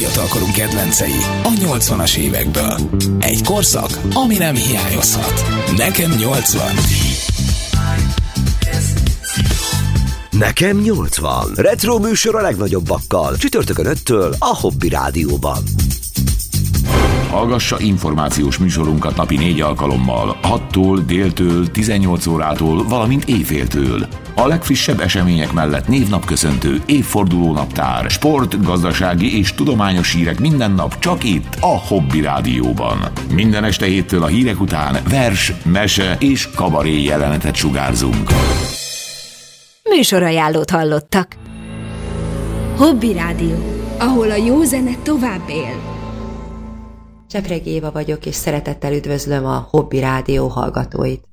fiatalkorunk kedvencei a 80-as évekből. Egy korszak, ami nem hiányozhat. Nekem 80. Nekem 80. Retro műsor a legnagyobbakkal. Csütörtökön 5-től a Hobby Rádióban. Hallgassa információs műsorunkat napi 4 alkalommal, 6-tól, déltől, 18 órától, valamint éjféltől. A legfrissebb események mellett névnapköszöntő, évfordulónaptár, sport, gazdasági és tudományos hírek minden nap csak itt a Hobby Rádióban. Minden este 7-től a hírek után vers, mese és kabaré jelenetet sugárzunk. Műsorajánlót hallottak. Hobby Rádió, ahol a jó zene tovább él. Csepregi Éva vagyok, és szeretettel üdvözlöm a Hobby Rádió hallgatóit.